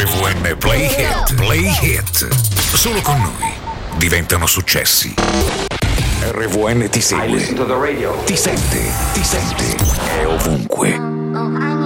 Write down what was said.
RVN Play Hit. Play Hit. Solo con noi diventano successi. RVN ti segue. Ti sente. È ovunque.